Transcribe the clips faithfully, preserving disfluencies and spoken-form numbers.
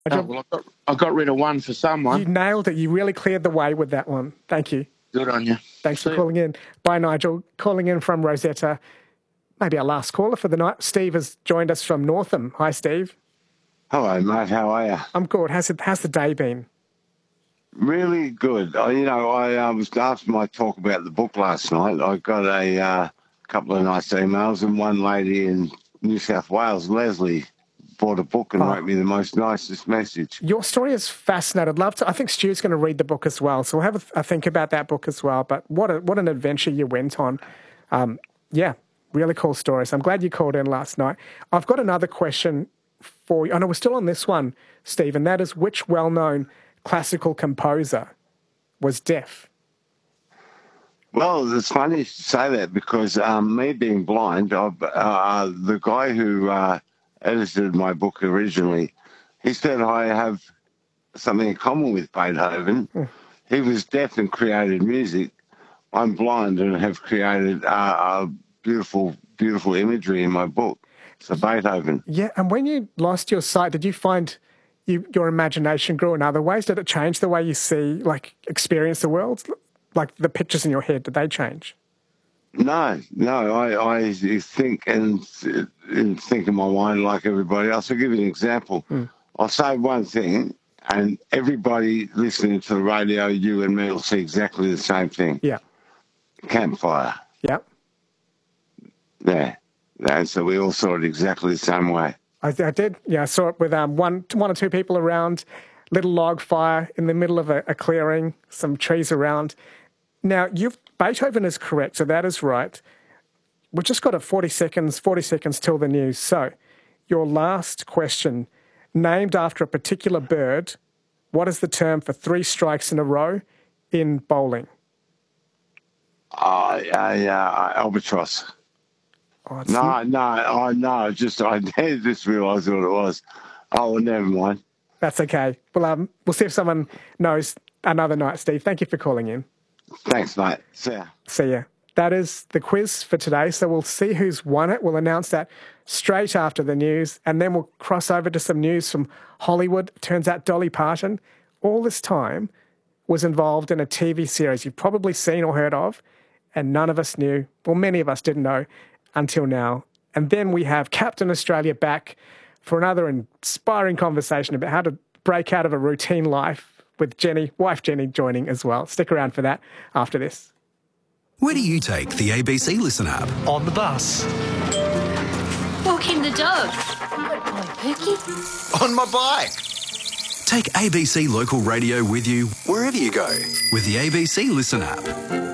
Oh, well, I got, I got rid of one for someone. You nailed it. You really cleared the way with that one. Thank you. Good on you. Thanks See for you. calling in. Bye, Nigel. Calling in from Rosetta. Maybe our last caller for the night. Steve has joined us from Northam. Hi, Steve. Hello, mate. How are you? I'm good. How's, it, how's the day been? Really good. I, you know, I uh, was after my talk about the book last night. I got a uh, couple of nice emails, and one lady in New South Wales, Leslie, bought a book and Oh. wrote me the most nicest message. Your story is fascinating. I'd love to. I think Stu's going to read the book as well, so we'll have a, a think about that book as well. But what a, what an adventure you went on. Um, yeah, really cool story. So I'm glad you called in last night. I've got another question for you. I know we're still on this one, Steve, and that is which well-known classical composer was deaf? Well, it's funny you should say that because um, me being blind, I've, uh, the guy who uh, edited my book originally, he said I have something in common with Beethoven. Hmm. He was deaf and created music. I'm blind and have created uh, uh, beautiful, beautiful imagery in my book. So Beethoven. Yeah, and when you lost your sight, did you find you, your imagination grew in other ways? Did it change the way you see, like, experience the world? Like the pictures in your head, did they change? No, no, I, I think and, and think in my mind like everybody else. I'll give you an example. Mm. I'll say one thing, and everybody listening to the radio, you and me, will see exactly the same thing. Yeah. Campfire. Yeah. Yeah. And so we all saw it exactly the same way. I, I did. Yeah, I saw it with um, one, one or two people around, little log fire in the middle of a, a clearing, some trees around. Now, you've Beethoven is correct, so that is right. We've just got a forty seconds, forty seconds till the news. So, your last question, named after a particular bird, what is the term for three strikes in a row in bowling? Uh, uh, uh, albatross. Oh, it's No, no, oh, no, just, I just realised what it was. Oh, well, never mind. That's okay. Well, um, we'll see if someone knows another night, Steve. Thank you for calling in. Thanks, mate. See ya. See ya. That is the quiz for today. So we'll see who's won it. We'll announce that straight after the news. And then we'll cross over to some news from Hollywood. Turns out Dolly Parton, all this time, was involved in a T V series you've probably seen or heard of, and none of us knew, well, many of us didn't know until now. And then we have Captain Australia back for another inspiring conversation about how to break out of a routine life, with Jenny, wife Jenny, joining as well. Stick around for that after this. Where do you take the A B C Listen app? On the bus. Walking the dog. On Pookie. On my bike. Take A B C Local Radio with you wherever you go with the A B C Listen app.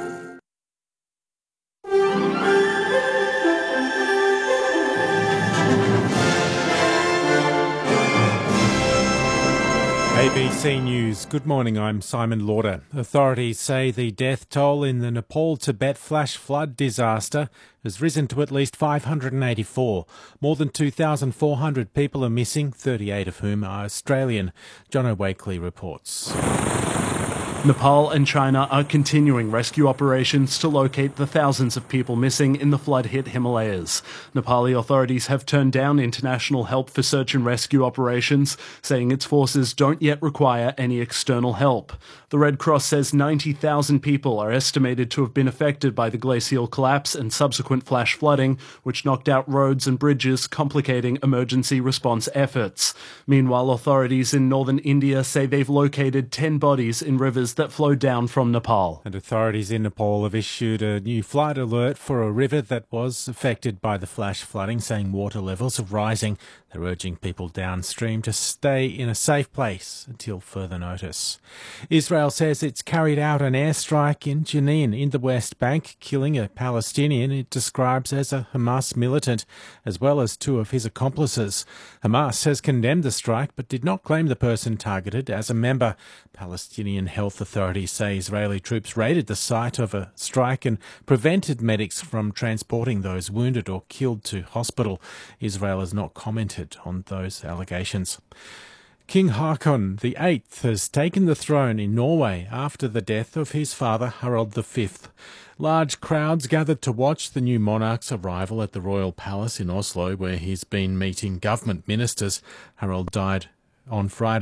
A B C News. Good morning, I'm Simon Lauder. Authorities say the death toll in the Nepal-Tibet flash flood disaster has risen to at least five hundred eighty-four. More than two thousand four hundred people are missing, thirty-eight of whom are Australian. John O'Wakely reports. Nepal and China are continuing rescue operations to locate the thousands of people missing in the flood-hit Himalayas. Nepali authorities have turned down international help for search and rescue operations, saying its forces don't yet require any external help. The Red Cross says ninety thousand people are estimated to have been affected by the glacial collapse and subsequent flash flooding, which knocked out roads and bridges, complicating emergency response efforts. Meanwhile, authorities in northern India say they've located ten bodies in rivers that flow down from Nepal. And authorities in Nepal have issued a new flood alert for a river that was affected by the flash flooding, saying water levels are rising. They're urging people downstream to stay in a safe place until further notice. Israel says it's carried out an airstrike in Jenin in the West Bank, killing a Palestinian it describes as a Hamas militant, as well as two of his accomplices. Hamas has condemned the strike but did not claim the person targeted as a member. Palestinian health authorities say Israeli troops raided the site of a strike and prevented medics from transporting those wounded or killed to hospital. Israel has not commented on those allegations. King Haakon the Eighth has taken the throne in Norway after the death of his father Harald the Fifth. Large crowds gathered to watch the new monarch's arrival at the royal palace in Oslo, where he's been meeting government ministers. Harald died on Friday.